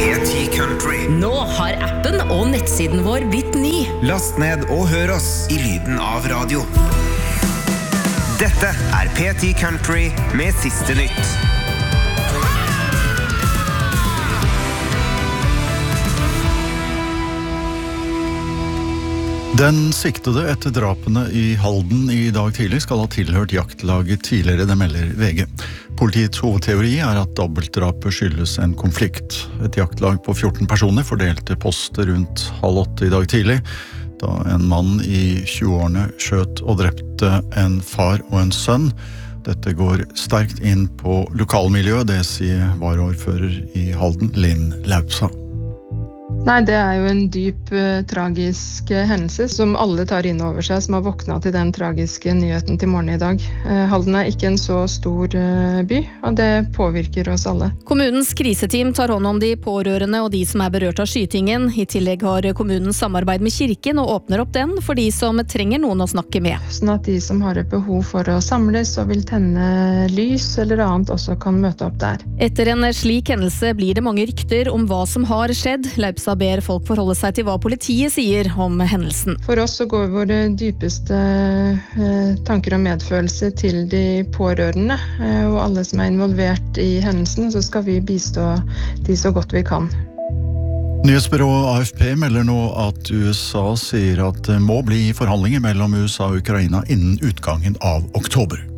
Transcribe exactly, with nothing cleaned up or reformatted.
P ti Country. Nå har appen og nettsiden vår blitt ny. Last ned og hør oss i lyden av radio. Dette er P ti Country med siste nytt. Den siktede etter drapene i Halden i dag tidlig skal ha tilhørt jaktlaget tidligere, det melder V G. Politiets hovedteori er at dobbeltdrapet skyldes en konflikt. Et jaktlag på fjorten personer fordelte poster rundt halv åtte i dag tidlig, da en mann i tjueårene skjøt og drepte en far og en sønn. Dette går sterkt inn på lokalmiljøet, det sier varaordfører i Halden, Linn Laupsa. Nei, det er jo en dyp, uh, tragisk uh, hendelse som alle tar inn over seg, som har våknet til den tragiske nyheten til morgen i dag. Uh, Halden er ikke en så stor uh, by, og det påvirker oss alle. Kommunens kriseteam tar hånd om de pårørende og de som er berørt av skytingen. I tillegg har kommunen samarbeid med kirken og åpner opp den for de som trenger noen å snakke med. Sånn at de som har et behov for å samles og vil tenne lys eller annet også kan møte opp der. Etter en slik hendelse blir det mange rykter om hva som har skjedd. Laupsa ber folk forholde seg til hva politiet sier om hendelsen. For oss så går våre dypeste eh, tanker og medfølelse til de pårørende, eh, og alle som er involvert i hendelsen, så skal vi bistå de så godt vi kan. Nyhetsbyrået A F P melder nå at U S A sier at det må bli forhandlinger mellom U S A og Ukraina innen utgangen av oktober.